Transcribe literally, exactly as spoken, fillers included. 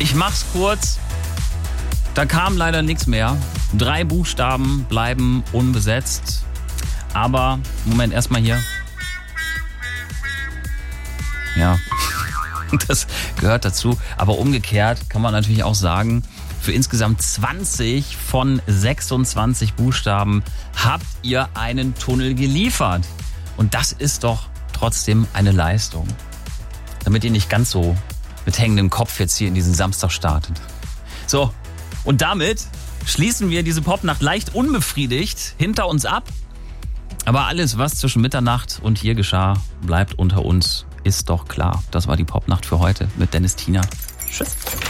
Ich mach's kurz. Da kam leider nichts mehr. Drei Buchstaben bleiben unbesetzt. Aber, Moment, erstmal hier. Ja, das gehört dazu. Aber umgekehrt kann man natürlich auch sagen, für insgesamt zwanzig von sechsundzwanzig Buchstaben habt ihr einen Tunnel geliefert. Und das ist doch trotzdem eine Leistung. Damit ihr nicht ganz so mit hängendem Kopf jetzt hier in diesen Samstag startet. So, und damit schließen wir diese Popnacht leicht unbefriedigt hinter uns ab. Aber alles, was zwischen Mitternacht und hier geschah, bleibt unter uns, ist doch klar. Das war die Popnacht für heute mit Dennis Tiener. Tschüss.